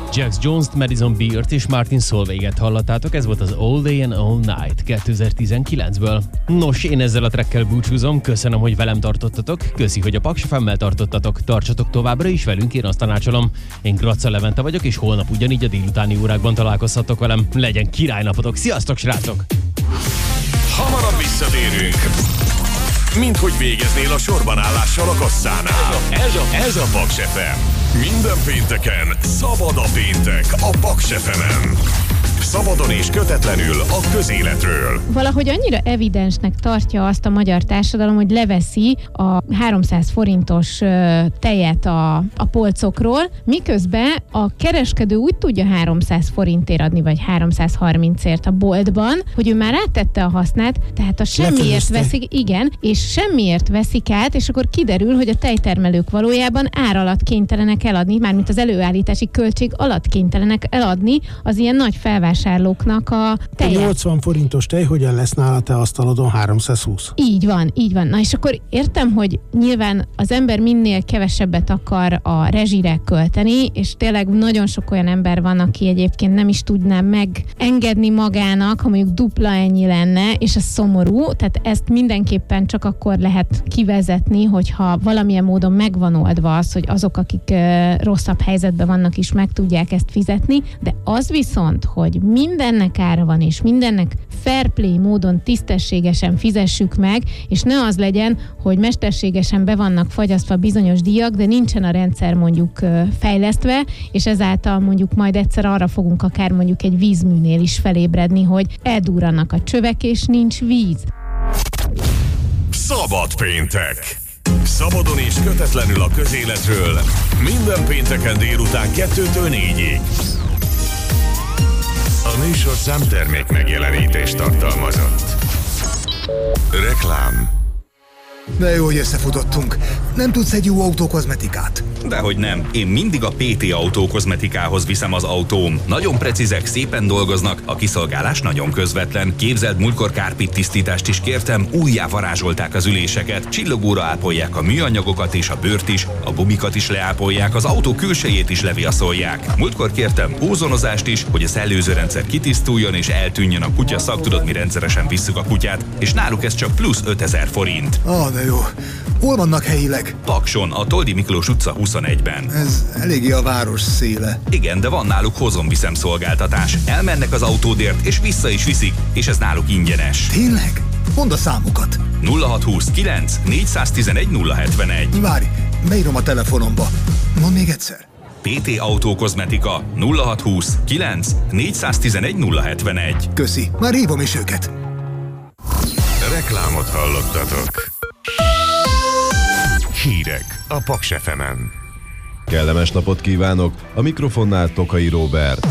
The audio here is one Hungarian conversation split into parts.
Jax Jones-t, Madison Beert és Martin Solveiget hallottátok, ez volt az All Day and All Night 2019-ből. Nos, én ezzel a trackkel búcsúzom, köszönöm, hogy velem tartottatok, köszi, hogy a Paks FM-mel tartottatok, tartsatok továbbra is velünk, én azt tanácsolom. Én Graca Levente vagyok, és holnap ugyanígy a délutáni órákban találkozhatok velem. Legyen királynapotok, sziasztok srácok! Hamarabb visszatérünk, mint hogy végeznél a sorbanállással a kasszánál. Ez a Paks FM. Minden pénteken szabad a péntek a Paks FM-en. Szabadon és kötetlenül a közéletről. Valahogy annyira evidensnek tartja azt a magyar társadalom, hogy leveszi a 300 forintos tejet a polcokról, miközben a kereskedő úgy tudja 300 forintért adni, vagy 330-ért a boltban, hogy ő már áttette a hasznát, tehát a semmiért veszik, igen, és semmiért veszik át, és akkor kiderül, hogy a tejtermelők valójában ár alatt kénytelenek eladni, mármint az előállítási költség alatt kénytelenek eladni az ilyen nagy felvásárlóknak a tejet. A 80 forintos tej hogyan lesz nála te asztalodon 320? Így van, így van. Na és akkor értem, hogy nyilván az ember minél kevesebbet akar a rezsire költeni, és tényleg nagyon sok olyan ember van, aki egyébként nem is tudná megengedni magának, ha mondjuk dupla ennyi lenne, és ez szomorú, tehát ezt mindenképpen csak akkor lehet kivezetni, hogyha valamilyen módon megvan oldva az, hogy azok, akik rosszabb helyzetben vannak is meg tudják ezt fizetni, de az viszont, hogy mindennek ára van, és mindennek fair play módon tisztességesen fizessük meg, és ne az legyen, hogy mesterségesen be vannak fagyasztva bizonyos díjak, de nincsen a rendszer mondjuk fejlesztve, és ezáltal mondjuk majd egyszer arra fogunk akár mondjuk egy vízműnél is felébredni, hogy eldurranak a csövek, és nincs víz. Szabad péntek! Szabadon és kötetlenül a közéletről. Minden pénteken délután 2-től 4-ig. A műsor számtermék megjelenítést tartalmazott. Reklám. De jó, hogy összefutottunk. Nem tudsz egy jó autókozmetikát? Dehogy nem. Én mindig a PT autókozmetikához viszem az autóm. Nagyon precízek, szépen dolgoznak, a kiszolgálás nagyon közvetlen. Képzeld, múltkor kárpit tisztítást is kértem, újjá varázsolták az üléseket, csillogóra ápolják a műanyagokat és a bőrt is, a gumikat is leápolják, az autó külsejét is leviaszolják. Múltkor kértem ózonozást is, hogy a szellőzőrendszer kitisztuljon és eltűnjön a kutya szag, tudod, mi rendszeresen visszük a kutyát, és náluk ez csak plusz 5000 forint. De jó. Hol vannak helyileg? Pakson, a Toldi Miklós utca 21-ben. Ez eléggé a város széle. Igen, de van náluk hozom-viszem szolgáltatás. Elmennek az autódért, és vissza is viszik, és ez náluk ingyenes. Tényleg? Mondd a számukat. 0629 411 071. Várj, beírom a telefonomba. Mondd még egyszer. PT Autókozmetika 0620 9 411 071. Köszi, már hívom is őket. Reklámot hallottatok. Hírek a Paks FM-en. Kellemes napot kívánok, a mikrofonnál Tokai Róbert.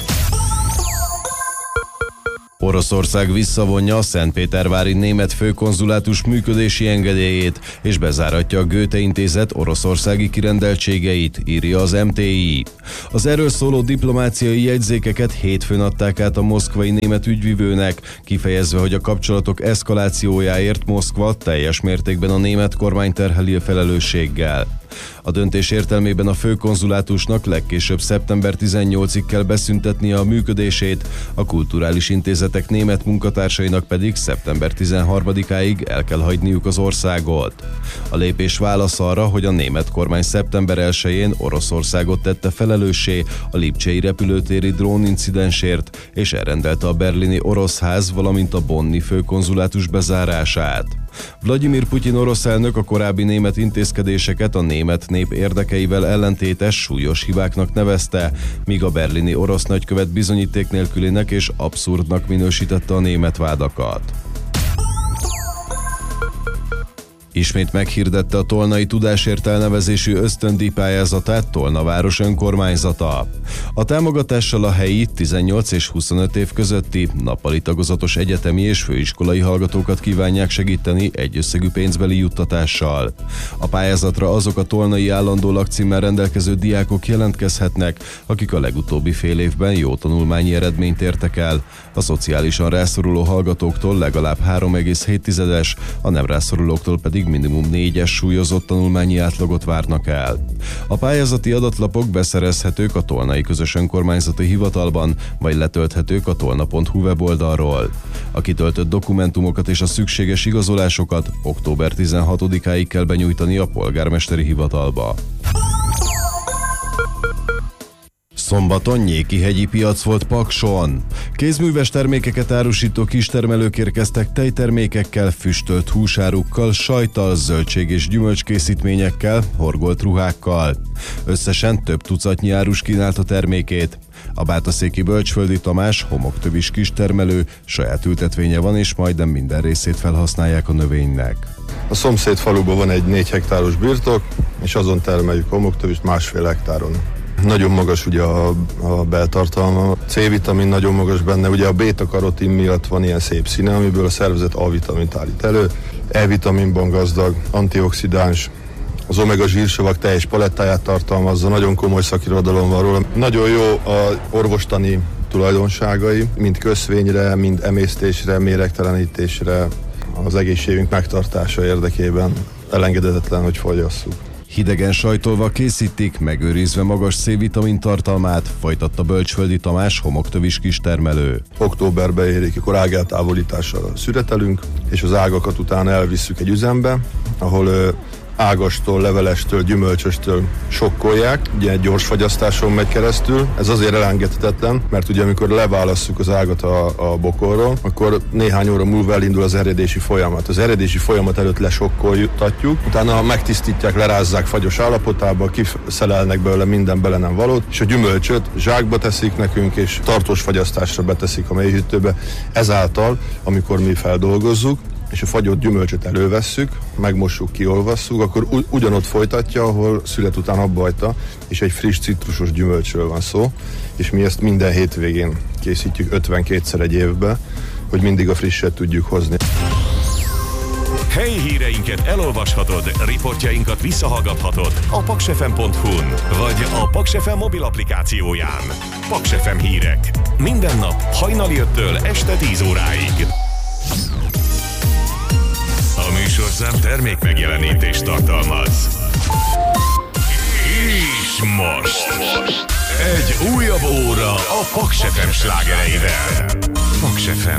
Oroszország visszavonja a Szentpétervári német főkonzulátus működési engedélyét, és bezáratja a Goethe Intézet oroszországi kirendeltségeit, írja az MTI. Az erről szóló diplomáciai jegyzékeket hétfőn adták át a moszkvai német ügyvivőnek, kifejezve, hogy a kapcsolatok eszkalációjáért Moszkva teljes mértékben a német kormány terheli a felelősséggel. A döntés értelmében a főkonzulátusnak legkésőbb szeptember 18-ig kell beszüntetnie a működését, a kulturális intézetek német munkatársainak pedig szeptember 13-áig el kell hagyniuk az országot. A lépés válasz arra, hogy a német kormány szeptember 1-én Oroszországot tette felelőssé a lipcsei repülőtéri drónincidensért, és elrendelte a berlini orosz ház, valamint a bonni főkonzulátus bezárását. Vladimir Putyin orosz elnök a korábbi német intézkedéseket a német nép érdekeivel ellentétes súlyos hibáknak nevezte, míg a berlini orosz nagykövet bizonyíték nélkülinek és abszurdnak minősítette a német vádakat. Ismét meghirdette a Tolnai Tudásért elnevezésű ösztöndíj pályázatát Tolna város önkormányzata. A támogatással a helyi 18 és 25 év közötti nappali tagozatos egyetemi és főiskolai hallgatókat kívánják segíteni egyösszegű pénzbeli juttatással. A pályázatra azok a tolnai állandó lakcímmel rendelkező diákok jelentkezhetnek, akik a legutóbbi fél évben jó tanulmányi eredményt értek el. A szociálisan rászoruló hallgatóktól legalább 3,7-es, a nem rászorulóktól pedig pedig minimum 4-es súlyozott tanulmányi átlagot várnak el. A pályázati adatlapok beszerezhetők a Tolnai Közös Önkormányzati Hivatalban, vagy letölthetők a tolna.hu weboldalról. A kitöltött dokumentumokat és a szükséges igazolásokat október 16-áig kell benyújtani a polgármesteri hivatalba. Szombaton Nyéki-hegyi piac volt Pakson. Kézműves termékeket árusító kistermelők érkeztek tejtermékekkel, füstölt húsárukkal, sajttal, zöldség- és gyümölcskészítményekkel, horgolt ruhákkal. Összesen több tucatnyi árus kínálta termékét. A bátaszéki Bölcsföldi Tamás homoktövis kistermelő, saját ültetvénye van, és majdnem minden részét felhasználják a növénynek. A szomszéd faluban van egy 4 hektáros birtok, és azon termeljük homoktövist 1,5 hektáron. Nagyon magas ugye a beltartalma, a C-vitamin nagyon magas benne, ugye a béta-karotin miatt van ilyen szép színe, amiből a szervezet A-vitamint állít elő, E-vitaminban gazdag, antioxidáns, az omega zsírsavak teljes palettáját tartalmazza, nagyon komoly szakirodalom van róla. Nagyon jó a orvostani tulajdonságai, mind köszvényre, mind emésztésre, méregtelenítésre, az egészségünk megtartása érdekében elengedhetetlen, hogy fogyasszuk. Hidegen sajtolva készítik, megőrizve magas C-vitamin tartalmát, folytatta Bölcsföldi Tamás homoktövis kistermelő. Októberbe érik, akkor ágeltávolítással szüretelünk, és az ágakat utána elvisszük egy üzembe, ahol ágastól, levelestől, gyümölcsöstől sokkolják, ugye egy gyors fagyasztáson megy keresztül. Ez azért elengedhetetlen, mert ugye amikor leválasszuk az ágat a bokorról, akkor néhány óra múlva elindul az eredési folyamat. Az eredési folyamat előtt lesokkoltatjuk, utána megtisztítják, lerázzák fagyos állapotába, kiszelelnek belőle minden bele nem valót, és a gyümölcsöt zsákba teszik nekünk, és tartós fagyasztásra beteszik a mélyhűtőbe. Ezáltal, amikor mi feldolgozzuk, és a fagyott gyümölcsöt elővesszük, megmossuk, kiolvasszuk, akkor ugyanott folytatja, ahol szület után abbahagyta, és egy friss citrusos gyümölcsről van szó, és mi ezt minden hétvégén készítjük 52-szer egy évbe, hogy mindig a frisset tudjuk hozni. Helyi híreinket elolvashatod, riportjainkat visszahallgathatod a paksfm.hu-n, vagy a Paks FM mobil applikációján. Paks FM hírek. Minden nap hajnali 5-től este 10 óráig. A műsorszám termék megjelenítést tartalmaz. És most egy újabb óra a Paks FM slágereivel. Paks FM.